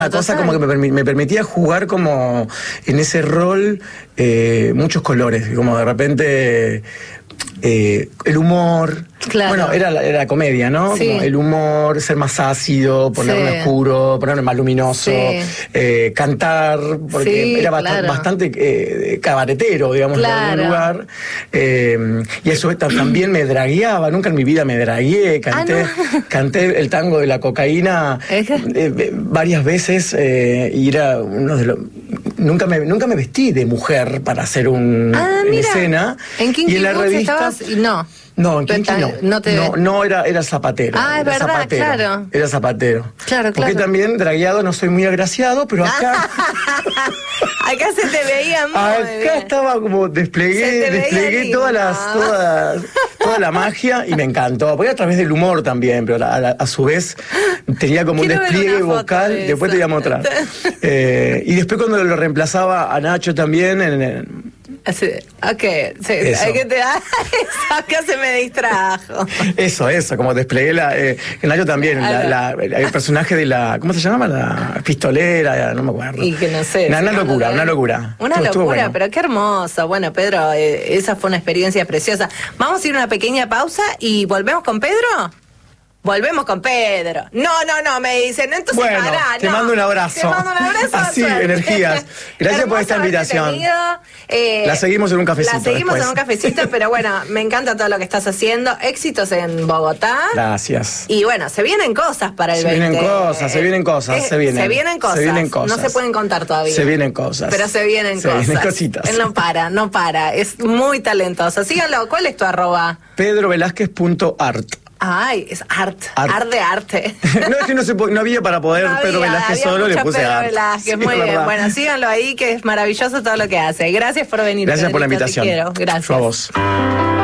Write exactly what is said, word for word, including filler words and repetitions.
cosa como que me, permi- me permitía jugar como en ese rol eh, muchos colores, como de repente eh, el humor. Claro. Bueno, era la, era la comedia, ¿no? Sí. Como el humor, ser más ácido, ponerme Sí. oscuro, ponerme más luminoso, Sí. eh, cantar, porque Sí, era bast- claro. bastante eh, cabaretero, digamos, Claro. en algún lugar. Eh, y eso ta- también me dragueaba, nunca en mi vida me dragué, canté, Ah, no. canté el tango de la cocaína Ejá. eh, varias veces eh, y era uno de los... Nunca me, nunca me vestí de mujer para hacer un, Ah, en mira. escena. En Kinky y en la Boots revista... estabas... No. No, en Pero Kinky no. ta- no te- no, no, era, era zapatero. Ah, es era verdad, zapatero, claro. Era zapatero. Claro, Porque claro. también dragueado no soy muy agraciado, pero acá... Acá se te veía muy Acá bien. estaba como Se desplegué, te veía desplegué lindo. todas las, todas, toda la magia y me encantó. Porque a través del humor también, pero a, a- a su vez tenía como Quiero un ver despliegue una foto vocal. de Después te eso. voy a mostrar. Eh, y después cuando lo reemplazaba a Nacho también en, en- Así, ok, sí, Eso. hay que te da acá se me distrajo. eso, eso, como desplegué la, eh, en Nacho también, la- la- el personaje de la, ¿cómo se llama? La pistolera, no me acuerdo. Y que no sé. Una, una si no, locura, no- una locura. Una Estuvo- estuvo locura, bueno. pero qué hermoso. Bueno, Pedro, eh, esa fue una experiencia preciosa. Vamos a ir a una pequeña pausa y volvemos con Pedro. Volvemos con Pedro. No, no, no, me dicen. Entonces, Bueno, pará, te no. mando un abrazo. Te mando un abrazo. Así, suerte. energías. Gracias por esta Hermoso haberte invitación. tenido. Eh, La seguimos en un cafecito La seguimos después. en un cafecito, pero bueno, me encanta todo lo que estás haciendo. Éxitos en Bogotá. Gracias. Y bueno, se vienen cosas para el Se vienen veinte. cosas, se vienen cosas, Eh, se vienen. Se vienen cosas. Se vienen cosas. No se pueden contar todavía. Se vienen cosas. Pero se vienen Se cosas. vienen cositas. Él no para, no para. Es muy talentoso. Síganlo. ¿Cuál es tu arroba? pedro velázquez punto art. Ay, es art. Art. Art de arte. No, es que no, se po- no había para poder No Pedro había, Velázquez había solo, le mucho puse Pedro art. Velázquez, Sí, muy es bien. verdad. Bueno, síganlo ahí, que es maravilloso todo lo que hace. Gracias por venir. Gracias por la Pedrito, te invitación. quiero. Gracias. Yo a vos.